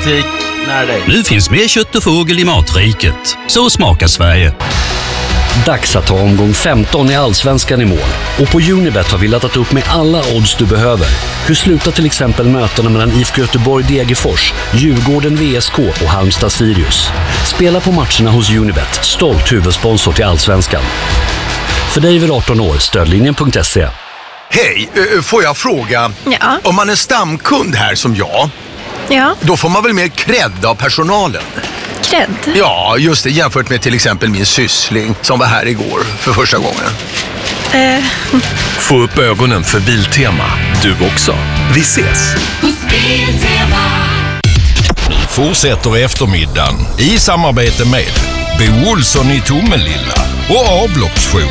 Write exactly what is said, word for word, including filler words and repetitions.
butik nära dig. Nu finns mer kött och fågel i Matriket. Så smakar Sverige. Dags att ta omgång femton i Allsvenskan i mål. Och på Unibet har vi laddat upp med alla odds du behöver. Hur slutar till exempel mötena mellan I F K Göteborg-Degerfors, Djurgården-V S K och Halmstad-Sirius? Spela på matcherna hos Unibet, stolt huvudsponsor till Allsvenskan. För dig över arton år, stödlinjen punkt se. Hej, får jag fråga? Ja. Om man är stamkund här som jag, Ja. då får man väl mer cred av personalen? Cred? Ja, just det, jämfört med till exempel min syssling som var här igår för första gången. Eh. Få upp ögonen för Biltema. Du också. Vi ses. Fortsätter eftermiddagen i samarbete med Bo Olsson i Tomelilla och Avloppsjour.